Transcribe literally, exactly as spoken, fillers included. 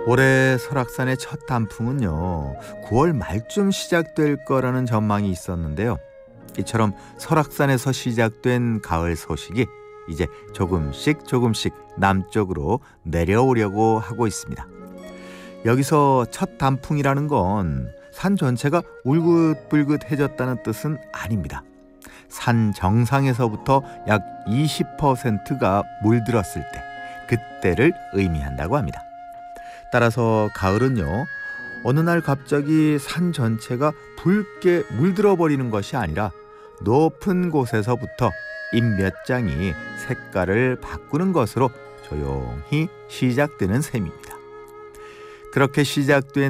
올해 설악산의 첫 단풍은요, 구월 말쯤 시작될 거라는 전망이 있었는데요. 이처럼 설악산에서 시작된 가을 소식이 이제 조금씩 조금씩 남쪽으로 내려오려고 하고 있습니다. 여기서 첫 단풍이라는 건 산 전체가 울긋불긋해졌다는 뜻은 아닙니다. 산 정상에서부터 약 이십 퍼센트가 물들었을 때, 그때를 의미한다고 합니다. 따라서 가을은요, 어느 날 갑자기 산 전체가 붉게 물들어 버리는 것이 아니라 높은 곳에서부터 잎 몇 장이 색깔을 바꾸는 것으로 조용히 시작되는 셈입니다. 그렇게 시작된